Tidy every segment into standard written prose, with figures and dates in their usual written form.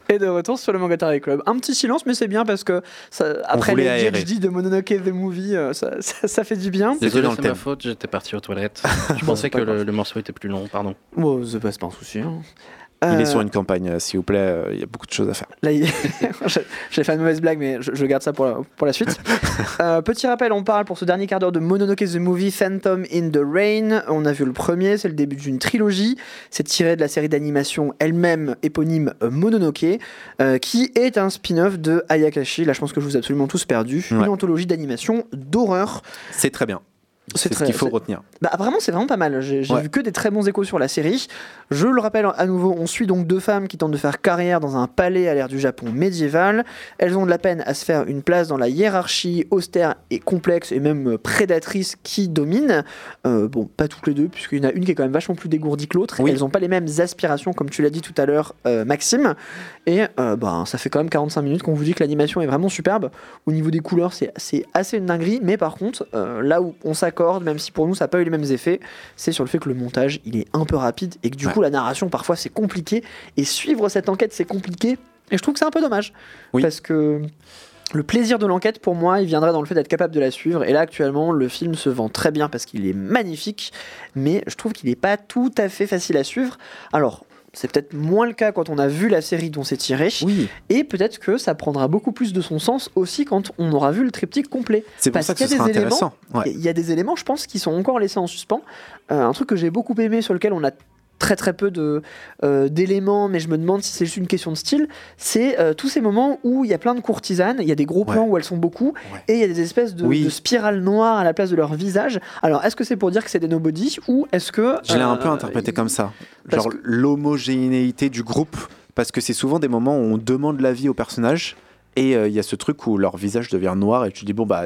Et de retour sur le Monogatari Club. Un petit silence, mais c'est bien parce que après les PhD de Mononoke The Movie, ça fait du bien. Désolé, c'est ma faute, j'étais parti aux toilettes. Je pensais que le morceau était plus long, pardon. Bon, c'est pas un souci. Il est sur une campagne, s'il vous plaît, il y a beaucoup de choses à faire. Là, j'ai fait une mauvaise blague, mais je garde ça pour la suite. Petit rappel, on parle pour ce dernier quart d'heure de Mononoke The Movie Phantom in the Rain. On a vu le premier, c'est le début d'une trilogie. C'est tiré de la série d'animation elle-même éponyme Mononoke, qui est un spin-off de Ayakashi. Là, je pense que je vous ai absolument tous perdu. Une anthologie d'animation d'horreur. C'est très bien. C'est ce qu'il faut retenir. Vraiment, c'est vraiment pas mal. J'ai vu que des très bons échos sur la série. Je le rappelle à nouveau, on suit donc deux femmes qui tentent de faire carrière dans un palais à l'ère du Japon médiéval. Elles ont de la peine à se faire une place dans la hiérarchie austère et complexe et même prédatrice qui domine. Bon, pas toutes les deux, puisqu'il y en a une qui est quand même vachement plus dégourdie que l'autre. Elles n'ont pas les mêmes aspirations, comme tu l'as dit tout à l'heure, Maxime. Et ça fait quand même 45 minutes qu'on vous dit que l'animation est vraiment superbe. Au niveau des couleurs, c'est assez une dinguerie. Mais par contre, là où on s'accorde, même si pour nous ça n'a pas eu les mêmes effets, c'est sur le fait que le montage il est un peu rapide et que du coup la narration parfois c'est compliqué et suivre cette enquête c'est compliqué et je trouve que c'est un peu dommage parce que le plaisir de l'enquête pour moi il viendrait dans le fait d'être capable de la suivre et là actuellement le film se vend très bien parce qu'il est magnifique mais je trouve qu'il n'est pas tout à fait facile à suivre. Alors c'est peut-être moins le cas quand on a vu la série dont c'est tiré. Et peut-être que ça prendra beaucoup plus de son sens aussi quand on aura vu le triptyque complet. C'est pour ça que ce sera intéressant. Il y a des éléments, je pense, qui sont encore laissés en suspens. Un truc que j'ai beaucoup aimé, sur lequel on a très peu d'éléments, mais je me demande si c'est juste une question de style, c'est tous ces moments où il y a plein de courtisanes, il y a des gros plans où elles sont beaucoup, et il y a des espèces de spirales noires à la place de leur visage. Alors, est-ce que c'est pour dire que c'est des nobody, ou est-ce que... Je l'ai un peu interprété comme ça. Genre l'homogénéité du groupe, parce que c'est souvent des moments où on demande l'avis aux personnages, et il y a ce truc où leur visage devient noir, et tu dis, bon, bah,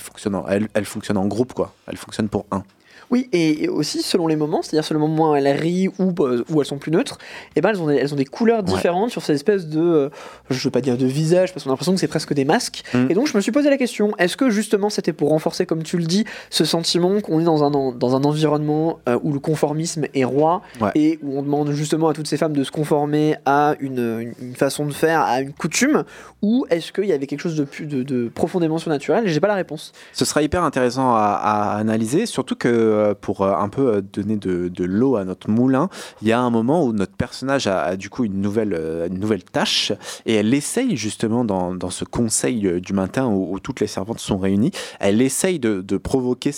elle fonctionne en groupe, quoi. Elle fonctionne pour un. Oui, et aussi selon les moments, c'est-à-dire selon le moment où elles rient ou elles sont plus neutres, et ben elles ont des couleurs différentes sur ces espèces de, je veux pas dire de visage, parce qu'on a l'impression que c'est presque des masques. Et donc je me suis posé la question, est-ce que justement c'était pour renforcer, comme tu le dis, ce sentiment qu'on est dans un environnement où le conformisme est roi, et où on demande justement à toutes ces femmes de se conformer à une façon de faire, à une coutume, ou est-ce qu'il y avait quelque chose de profondément surnaturel, et j'ai pas la réponse. Ce sera hyper intéressant à analyser, surtout que pour un peu donner de l'eau à notre moulin, il y a un moment où notre personnage a du coup une nouvelle tâche et elle essaye justement dans ce conseil du matin où toutes les servantes sont réunies, elle essaye de provoquer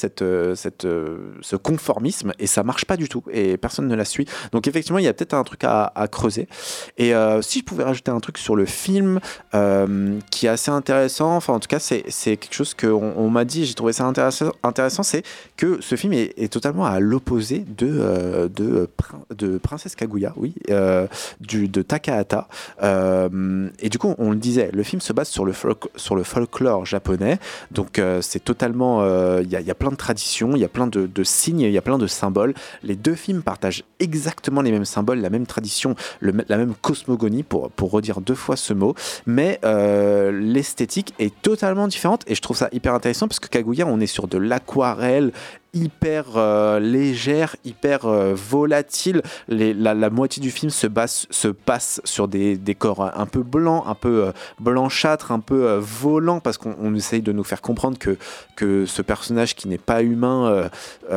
ce conformisme et ça marche pas du tout et personne ne la suit. Donc effectivement il y a peut-être un truc à creuser. Et si je pouvais rajouter un truc sur le film qui est assez intéressant, enfin en tout cas c'est quelque chose qu'on m'a dit, j'ai trouvé ça intéressant, c'est que ce film est totalement à l'opposé de Princesse Kaguya, de Takahata. Et du coup, on le disait, le film se base sur le folklore japonais. Donc, c'est totalement... Il y a plein de traditions, il y a plein de signes, il y a plein de symboles. Les deux films partagent exactement les mêmes symboles, la même tradition, la même cosmogonie, pour redire deux fois ce mot. Mais l'esthétique est totalement différente. Et je trouve ça hyper intéressant parce que Kaguya, on est sur de l'aquarelle hyper légère, hyper volatile. La moitié du film se passe sur des décors un peu blancs, un peu blanchâtres, un peu volants, parce qu'on essaye de nous faire comprendre que ce personnage qui n'est pas humain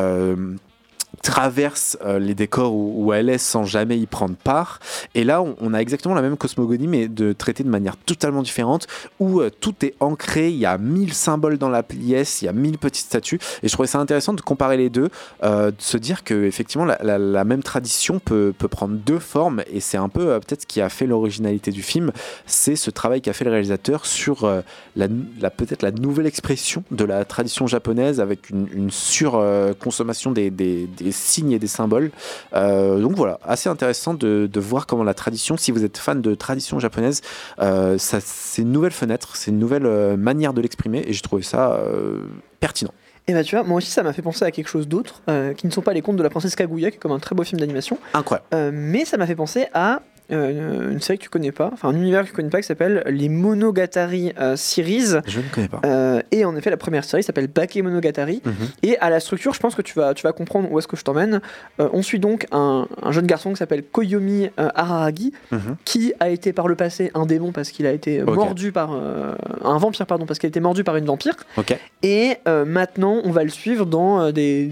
traverse les décors où elle est sans jamais y prendre part. Et là, on a exactement la même cosmogonie, mais traitée de manière totalement différente, où tout est ancré, il y a 1000 symboles dans la pièce, il y a 1000 petites statues. Et je trouvais ça intéressant de comparer les deux, de se dire qu'effectivement, la même tradition peut prendre deux formes, et c'est un peu peut-être ce qui a fait l'originalité du film, c'est ce travail qu'a fait le réalisateur sur peut-être la nouvelle expression de la tradition japonaise, avec une surconsommation des signes et des symboles. Donc voilà, assez intéressant de voir comment la tradition, si vous êtes fan de tradition japonaise, c'est une nouvelle fenêtre, c'est une nouvelle manière de l'exprimer, et j'ai trouvé ça pertinent. Et bah tu vois, moi aussi ça m'a fait penser à quelque chose d'autre, qui ne sont pas les contes de la princesse Kaguya, qui est comme un très beau film d'animation. Incroyable. Mais ça m'a fait penser à une série que tu connais pas, enfin un univers que tu connais pas, qui s'appelle les Monogatari Series. Je ne connais pas. Et en effet, la première série s'appelle Bakemonogatari. Et à la structure, je pense que tu vas comprendre où est-ce que je t'emmène. On suit donc un jeune garçon qui s'appelle Koyomi Araragi, qui a été par le passé un démon parce qu'il a été mordu par un vampire, pardon, parce qu'il a été mordu par une vampire. Et maintenant, on va le suivre dans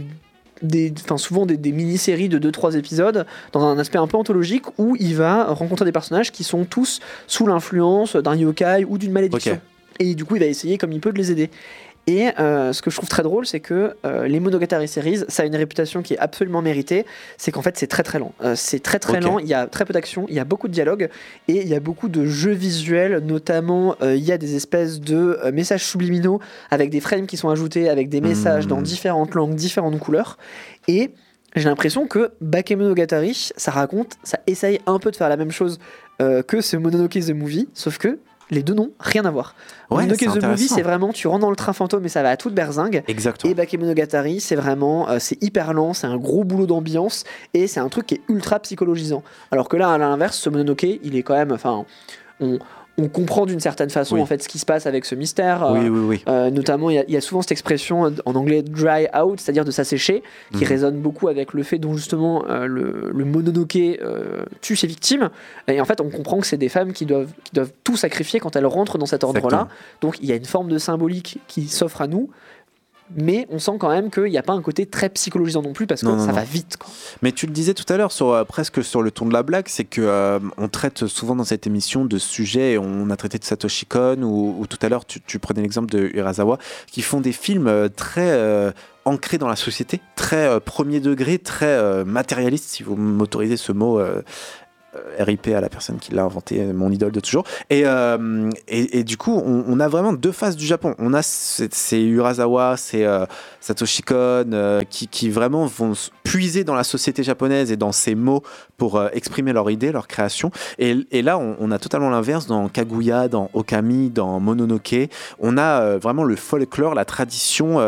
souvent des mini-séries de 2-3 épisodes, dans un aspect un peu anthologique, où il va rencontrer des personnages qui sont tous sous l'influence d'un yokai ou d'une malédiction. Et du coup, il va essayer comme il peut de les aider. Et ce que je trouve très drôle, c'est que les Monogatari Series, ça a une réputation qui est absolument méritée. C'est qu'en fait, c'est très très lent. C'est très très lent, il y a très peu d'action, il y a beaucoup de dialogue, et il y a beaucoup de jeux visuels, notamment il y a des espèces de messages subliminaux avec des frames qui sont ajoutés, avec des messages dans différentes langues, différentes couleurs. Et j'ai l'impression que Bakemonogatari, ça essaye un peu de faire la même chose que ce Mononoke the Movie, sauf que les deux n'ont rien à voir. Mononoke the Movie, c'est vraiment, tu rentres dans le train fantôme et ça va à toute berzingue. Exactement. Et Bakemonogatari, c'est vraiment, c'est hyper lent, c'est un gros boulot d'ambiance et c'est un truc qui est ultra psychologisant. Alors que là, à l'inverse, ce Mononoke, il est quand même, enfin, on comprend d'une certaine façon en fait ce qui se passe avec ce mystère. Notamment, il y a souvent cette expression en anglais dry out, c'est-à-dire de s'assécher, qui résonne beaucoup avec le fait dont justement le Mononoke tue ses victimes. Et en fait, on comprend que c'est des femmes qui doivent tout sacrifier quand elles rentrent dans cet ordre-là. Donc, il y a une forme de symbolique qui s'offre à nous. Mais on sent quand même qu'il n'y a pas un côté très psychologisant non plus parce que ça va vite, quoi. Mais tu le disais tout à l'heure, presque sur le ton de la blague, c'est que on traite souvent dans cette émission de sujets, on a traité de Satoshi Kon ou tout à l'heure tu prenais l'exemple de Urasawa, qui font des films très ancrés dans la société, très premier degré, très matérialiste, si vous m'autorisez ce mot. RIP à la personne qui l'a inventé, mon idole de toujours. Et du coup, on a vraiment deux faces du Japon. On a ces Urasawa, ces Satoshi Kon, qui vraiment vont puiser dans la société japonaise et dans ces mots pour exprimer leur idée, leur création. Et là, on a totalement l'inverse dans Kaguya, dans Okami, dans Mononoke. On a vraiment le folklore, la tradition